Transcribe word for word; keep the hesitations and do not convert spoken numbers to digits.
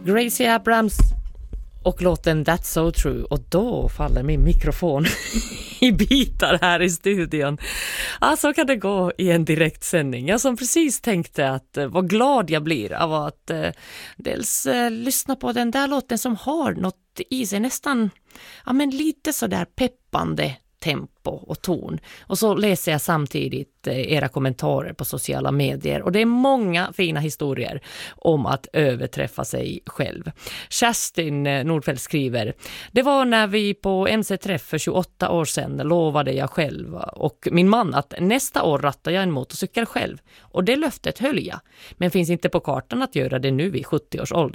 Gracie Abrams och låten That's So True. Och då faller min mikrofon i bitar här i studion. Ja, så kan det gå i en direktsändning. Jag som precis tänkte att eh, vad glad jag blir av att eh, dels eh, lyssna på den där låten som har något i sig, nästan ja, men lite sådär peppande tempo och ton. Och så läser jag samtidigt eh, era kommentarer på sociala medier. Och det är många fina historier om att överträffa sig själv. Kerstin eh, Nordfeldt skriver: det var när vi på M C-träff för tjugoåtta år sedan lovade jag själv och min man att nästa år rattar jag en motorcykel själv. Och det löftet höll jag. Men finns inte på kartan att göra det nu vid sjuttio års ålder.